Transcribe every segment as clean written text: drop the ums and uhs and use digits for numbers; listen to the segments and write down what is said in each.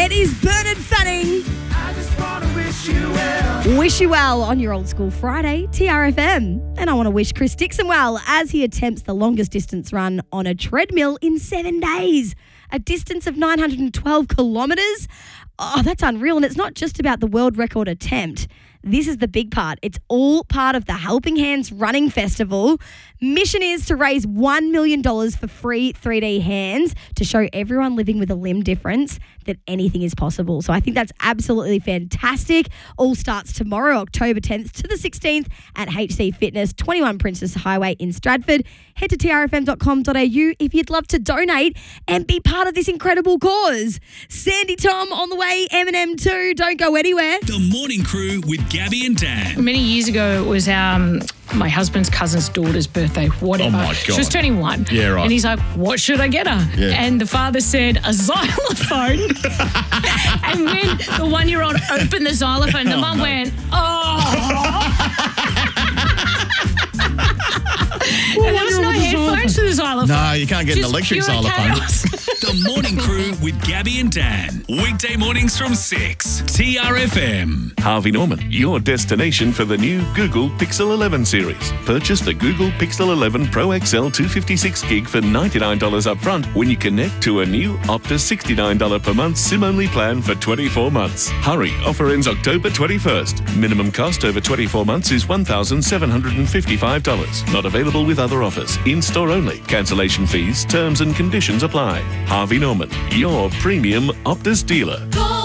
It is Bernard Fanning. I just want to wish you well. Wish you well on your old school Friday, TRFM. And I want to wish Chris Dixon well as he attempts the longest distance run on a treadmill in 7 days. A distance of 912 kilometres. Oh, that's unreal. And it's not just about the world record attempt. This is the big part. It's all part of the Helping Hands Running Festival. Mission is to raise $1 million for free 3D hands to show everyone living with a limb difference that anything is possible. So I think that's absolutely fantastic. All starts tomorrow, October 10th to the 16th at HC Fitness, 21 Princess Highway in Stratford. Head to trfm.com.au if you'd love to donate and be part of this incredible cause. Sandy Tom on the way, Eminem 2. Don't go anywhere. The Morning Crew with Gabby and Dan. Many years ago, it was my husband's cousin's daughter's birthday, whatever. Oh, my God. She was turning 1. Yeah, right. And he's like, what should I get her? Yeah. And the father said, a xylophone. And when the 1-year-old opened the xylophone, the mum went, and there was no headphones for the xylophone. No, you can't get an Just electric pure xylophone. chaos. The Morning Crew with Gabby and Dan. Weekday mornings from 6. TRFM. Harvey Norman, your destination for the new Google Pixel 11 series. Purchase the Google Pixel 11 Pro XL 256 gig for $99 up front when you connect to a new Optus $69 per month SIM-only plan for 24 months. Hurry, offer ends October 21st. Minimum cost over 24 months is $1,755. Not available with other offers. In-store only. Cancellation fees, terms and conditions apply. Harvey Norman, your premium Optus dealer.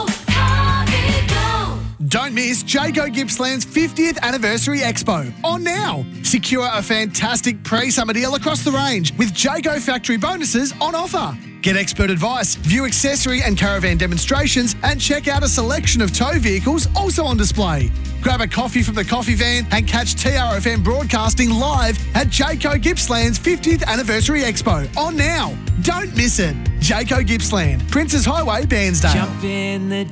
Don't miss Jayco Gippsland's 50th Anniversary Expo on now. Secure a fantastic pre-summer deal across the range with Jayco factory bonuses on offer. Get expert advice, view accessory and caravan demonstrations, and check out a selection of tow vehicles also on display. Grab a coffee from the coffee van and catch TRFM broadcasting live at Jayco Gippsland's 50th Anniversary Expo on now. Don't miss it. Jayco Gippsland, Princess Highway, Bairnsdale. Jump in the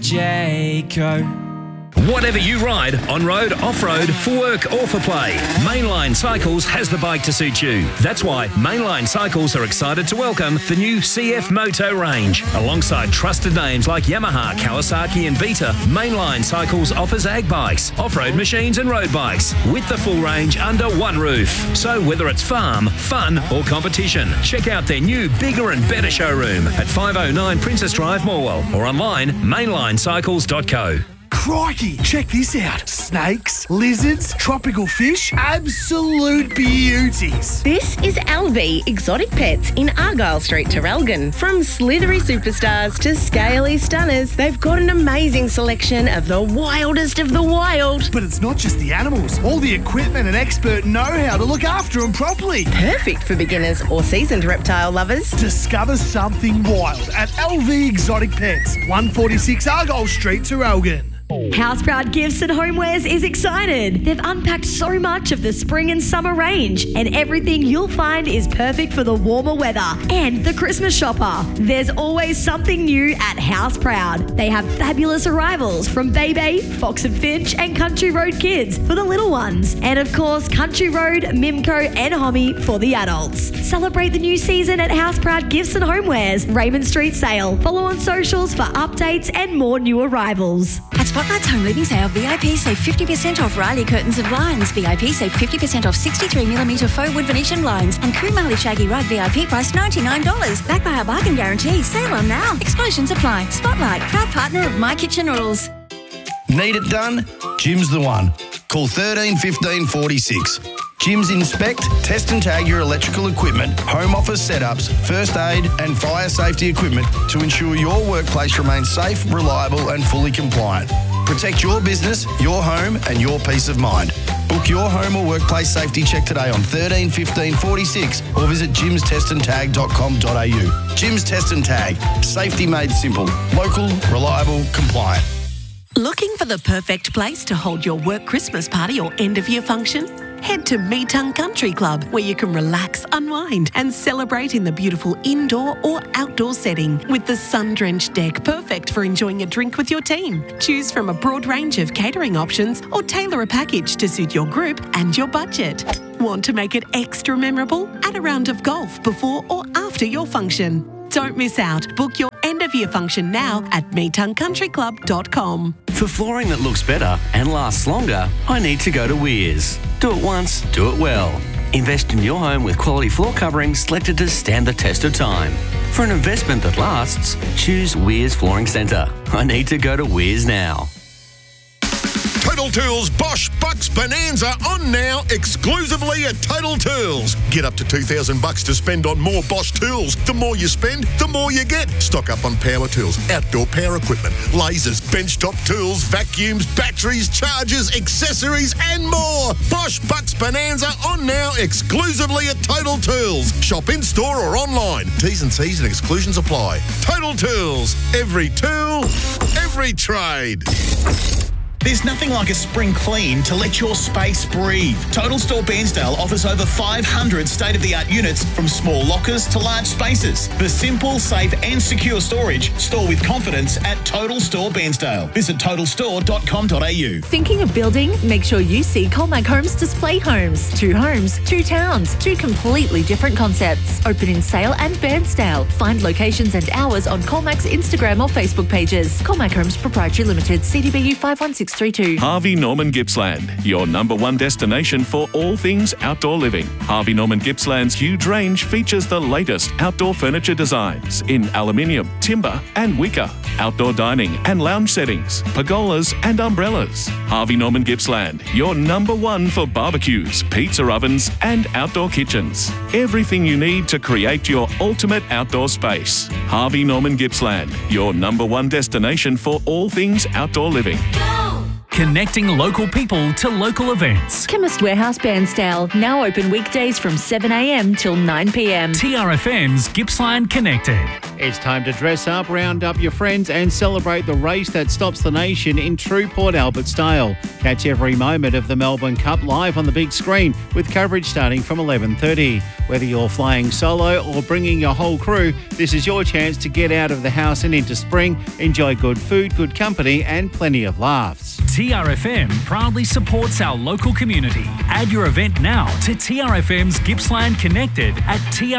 Jayco. Whatever you ride, on-road, off-road, for work or for play, Mainline Cycles has the bike to suit you. That's why Mainline Cycles are excited to welcome the new CF Moto range. Alongside trusted names like Yamaha, Kawasaki and Beta, Mainline Cycles offers ag bikes, off-road machines and road bikes with the full range under one roof. So whether it's farm, fun or competition, check out their new bigger and better showroom at 509 Princess Drive, Morwell, or online mainlinecycles.co. Crikey, check this out. Snakes, lizards, tropical fish, absolute beauties. This is LV Exotic Pets in Argyle Street, Terrelgan. From slithery superstars to scaly stunners, they've got an amazing selection of the wildest of the wild. But it's not just the animals. All the equipment and expert know-how to look after them properly. Perfect for beginners or seasoned reptile lovers. Discover something wild at LV Exotic Pets, 146 Argyle Street, Terrelgan. Houseproud Gifts and Homewares is excited. They've unpacked so much of the spring and summer range, and everything you'll find is perfect for the warmer weather and the Christmas shopper. There's always something new at Houseproud. They have fabulous arrivals from Bebe, Fox and Finch, and Country Road Kids for the little ones. And of course, Country Road, Mimco, and Homie for the adults. Celebrate the new season at Houseproud Gifts and Homewares, Raymond Street Sale. Follow on socials for updates and more new arrivals. At Spotlight's Home Living Sale, VIP save 50% off Riley Curtains and Blinds. VIP save 50% off 63mm faux wood Venetian blinds. And Kumali Shaggy Rug VIP price $99. Backed by our bargain guarantee. Sale on now. Exclusions apply. Spotlight, proud partner of My Kitchen Rules. Need it done? Jim's the one. Call 13 15 46. Jim's inspect, test and tag your electrical equipment, home office setups, first aid and fire safety equipment to ensure your workplace remains safe, reliable and fully compliant. Protect your business, your home and your peace of mind. Book your home or workplace safety check today on 13 15 46 or visit jimstestandtag.com.au. Jim's Test and Tag. Safety made simple. Local, reliable, compliant. Looking for the perfect place to hold your work Christmas party or end-of-year function? Head to Meetung Country Club, where you can relax, unwind and celebrate in the beautiful indoor or outdoor setting with the sun-drenched deck, perfect for enjoying a drink with your team. Choose from a broad range of catering options or tailor a package to suit your group and your budget. Want to make it extra memorable? Add a round of golf before or after your function. Don't miss out. Book your end end of year function now at meetungcountryclub.com. For flooring that looks better and lasts longer, I need to go to Weirs. Do it once, do it well. Invest in your home with quality floor coverings selected to stand the test of time. For an investment that lasts, choose Weirs Flooring Centre. I need to go to Weirs now. Total Tools Bosch Bucks Bonanza on now exclusively at Total Tools. Get up to $2,000 to spend on more Bosch tools. The more you spend, the more you get. Stock up on power tools, outdoor power equipment, lasers, benchtop tools, vacuums, batteries, chargers, accessories and more. Bosch Bucks Bonanza on now exclusively at Total Tools. Shop in store or online. T's and C's and exclusions apply. Total Tools. Every tool, every trade. There's nothing like a spring clean to let your space breathe. Total Store Bairnsdale offers over 500 state-of-the-art units from small lockers to large spaces. For simple, safe and secure storage, store with confidence at Total Store Bairnsdale. Visit totalstore.com.au. Thinking of building? Make sure you see Colmac Homes Display Homes. 2 homes, 2 towns, 2 completely different concepts. Open in Sale and Bairnsdale. Find locations and hours on Colmac's Instagram or Facebook pages. Colmac Homes Proprietary Limited, CDBU 51632. Harvey Norman Gippsland, your #1 destination for all things outdoor living. Harvey Norman Gippsland's huge range features the latest outdoor furniture designs in aluminium, timber and wicker, outdoor dining and lounge settings, pergolas and umbrellas. Harvey Norman Gippsland, your #1 for barbecues, pizza ovens and outdoor kitchens. Everything you need to create your ultimate outdoor space. Harvey Norman Gippsland, your #1 destination for all things outdoor living. Connecting local people to local events. Chemist Warehouse Bairnsdale, now open weekdays from 7 a.m. till 9 p.m. TRFM's Gippsland Connected. It's time to dress up, round up your friends and celebrate the race that stops the nation in true Port Albert style. Catch every moment of the Melbourne Cup live on the big screen with coverage starting from 11:30. Whether you're flying solo or bringing your whole crew, this is your chance to get out of the house and into spring, enjoy good food, good company and plenty of laughs. TRFM proudly supports our local community. Add your event now to TRFM's Gippsland Connected at TRFM.